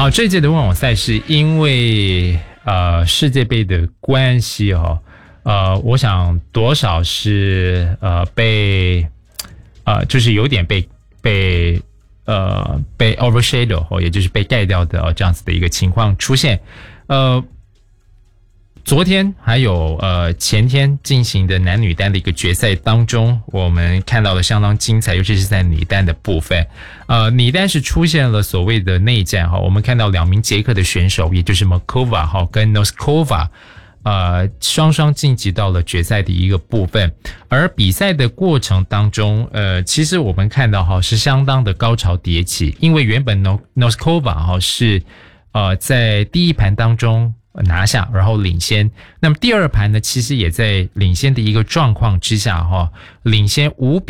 好，这一届的温网赛事因为世界杯的关系我想多少是被就是有点被 overshadow 也就是被盖掉的这样子的一个情况出现。昨天还有前天进行的男女单的一个决赛当中，我们看到了相当精彩，尤其是在女单的部分。女单是出现了所谓的内战我们看到2名捷克的选手，也就是 Markova 跟 Noskova双双晋级到了决赛的一个部分。而比赛的过程当中其实我们看到是相当的高潮迭起，因为原本 Noskova 是在第一盘当中拿下，然后领先。那么第二盘呢，其实也在领先的一个状况之下领先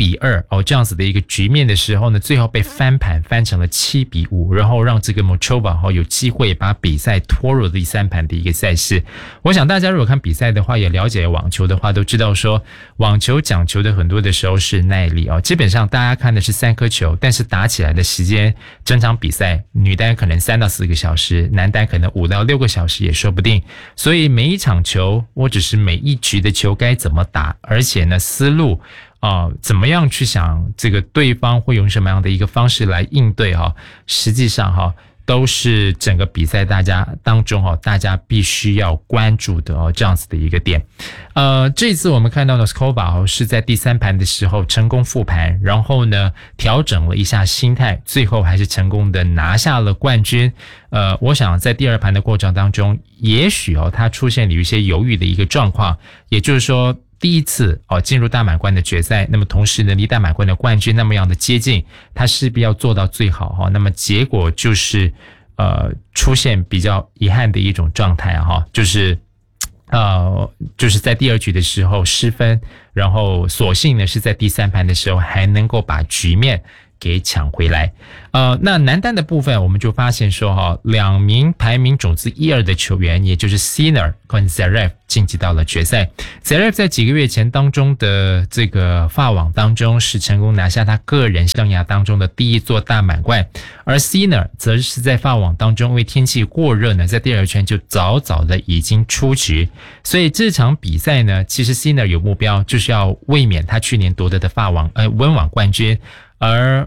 5-2这样子的一个局面的时候呢，最后被翻盘翻成了7-5，然后让这个 Mochova 有机会把比赛拖入第3盘的一个赛事。我想大家如果看比赛的话，也了解网球的话，都知道说网球讲求的很多的时候是耐力基本上大家看的是3颗球，但是打起来的时间，整场比赛女单可能3到4个小时，男单可能5到6个小时也说不定。所以每一场球或者是每一局的球该怎么打，而且呢思路怎么样去想这个对方会用什么样的一个方式来应对实际上都是整个比赛大家当中大家必须要关注的这样子的一个点。这一次我们看到 Noskova 是在第3盘的时候成功复盘，然后呢调整了一下心态，最后还是成功的拿下了冠军。我想在第2盘的过程当中，也许他出现了一些犹豫的一个状况，也就是说第一次进入大满贯的决赛，那么同时呢离大满贯的冠军那么样的接近，他势必要做到最好那么结果就是出现比较遗憾的一种状态就是在第2局的时候失分，然后所幸呢是在第3盘的时候还能够把局面给抢回来。那男单的部分我们就发现说2名排名种子1、2的球员，也就是 Sinner 跟 Zverev 晋级到了决赛。Zverev 在几个月前当中的这个法网当中是成功拿下他个人生涯当中的第1座大满贯，而 Sinner 则是在法网当中因为天气过热呢，在第2圈就早早的已经出局。所以这场比赛呢，其实 Sinner 有目标，就是要卫冕他去年夺得的法网温网冠军。而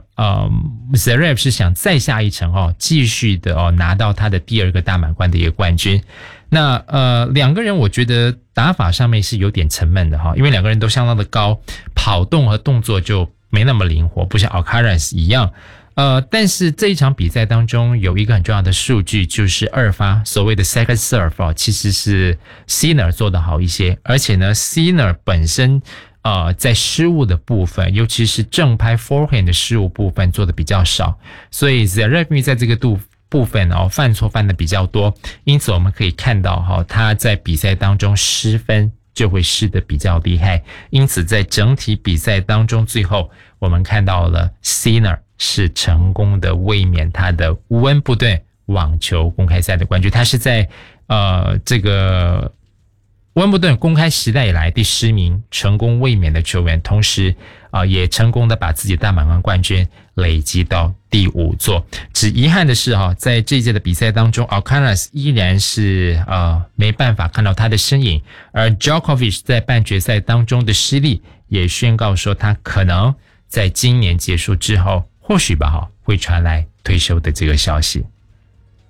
Zverev 是想再下一城继续的拿到他的第2个大满贯的一个冠军。那2个人我觉得打法上面是有点沉闷的因为2个人都相当的高，跑动和动作就没那么灵活，不像 Alcaraz 一样。但是这一场比赛当中有一个很重要的数据，就是2发所谓的 second serve 其实是 Sinner 做得好一些，而且呢 Sinner 本身在失误的部分，尤其是正拍 forehand 的失误部分做的比较少，所以 Zverev 在这个部分犯错犯的比较多，因此我们可以看到他在比赛当中失分就会失得比较厉害。因此在整体比赛当中，最后我们看到了 Sinner 是成功的卫冕他的温布顿网球公开赛的冠军。他是在这个温布顿公开时代以来第10名成功卫冕的球员，同时也成功的把自己的大满贯冠军累积到第5座。只遗憾的是在这一届的比赛当中 Alcaraz 依然是没办法看到他的身影，而 Djokovic 在半决赛当中的失利也宣告说他可能在今年结束之后或许吧会传来退休的这个消息。